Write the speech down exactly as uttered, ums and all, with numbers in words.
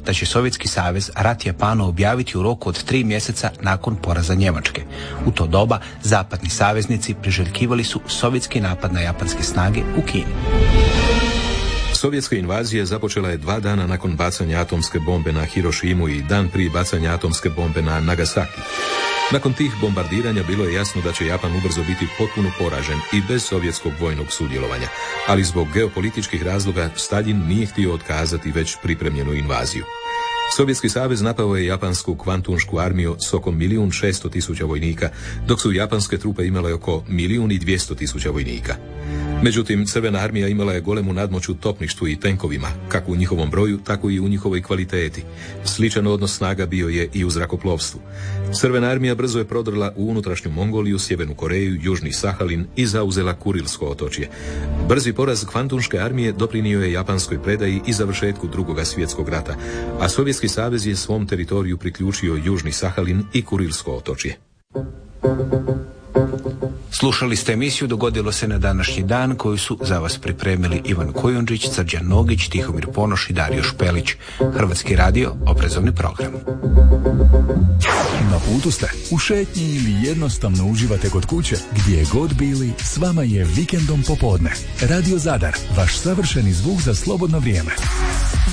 da će Sovjetski savez rat Japanu objaviti u roku od tri mjeseca nakon poraza Njemačke. U to doba zapadni saveznici priželjkivali su sovjetski napad na japanske snage u Kini. Sovjetska invazija započela je dva dana nakon bacanja atomske bombe na Hirošimu i dan prije bacanja atomske bombe na Nagasaki. Nakon tih bombardiranja bilo je jasno da će Japan ubrzo biti potpuno poražen i bez sovjetskog vojnog sudjelovanja, ali zbog geopolitičkih razloga Staljin nije htio otkazati već pripremljenu invaziju. Sovjetski savez napao je japansku kvantunšku armiju s oko milijun šesto tisuća vojnika, dok su japanske trupe imale oko milijun i dvjesto tisuća vojnika. Međutim, Crvena armija imala je golemu nadmoć u topništvu i tenkovima, kako u njihovom broju, tako i u njihovoj kvaliteti. Sličan odnos snaga bio je i u zrakoplovstvu. Crvena armija brzo je prodrla u unutrašnju Mongoliju, Sjevernu Koreju, Južni Sahalin i zauzela Kurilsko otočje. Brzi poraz kvantunške armije doprinio je japanskoj predaji i završetku Drugoga svjetskog rata, a Sovjetski savez je svom teritoriju priključio Južni Sahalin i Kurilsko otočje. Slušali ste emisiju Dogodilo se na današnji dan, koju su za vas pripremili Ivan Kujundžić, Srđan Nogić, Tihomir Ponoš i Dario Špelić. Hrvatski radio, obrazovni program. Na putu ste, u šetnji ili jednostavno uživate kod kuće, gdje god bili, s vama je Vikendom popodne. Radio Zadar, vaš savršeni zvuk za slobodno vrijeme.